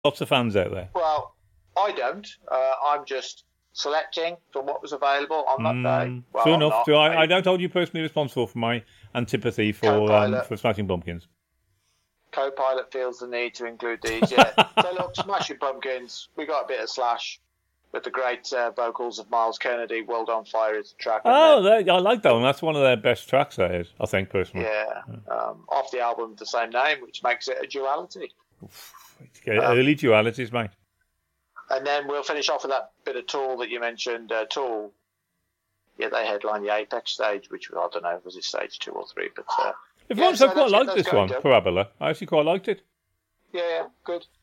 Lots of fans out there. Well, I don't. I'm just selecting from what was available on that day. Well, Fair I'm enough. not. I don't hold you personally responsible for my antipathy for Smashing Pumpkins. Co-Pilot feels the need to include these. Yeah. So look, Smashing Pumpkins. We got a bit of Slash with the great vocals of Miles Kennedy. World on Fire is the track. I like that one. That's one of their best tracks. That is, I think personally. Yeah. Off the album of the same name, which makes it a duality. Early dualities, mate. And then we'll finish off with that bit of Tool that you mentioned. Tool. Yeah, they headlined the Apex stage, which I don't know, was it stage 2 or 3, but. I quite liked this one, Parabola. I actually quite liked it. Yeah, good.